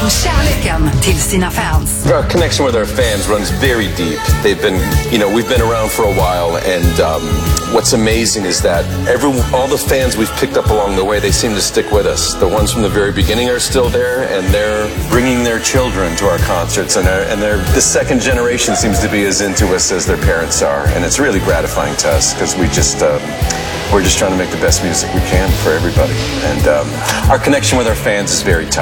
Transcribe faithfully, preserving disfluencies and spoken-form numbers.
Kärleken till sina fans. Our connection with our fans runs very deep. They've been, you know, we've been around for a while, and um, what's amazing is that every, all the fans we've picked up along the way, they seem to stick with us. The ones from the very beginning are still there, and they're bringing their children to our concerts, and they're, and they're, the second generation seems to be as into us as their parents are, and it's really gratifying to us because we just, uh, we're just trying to make the best music we can for everybody, and um, our connection with our fans is very tight.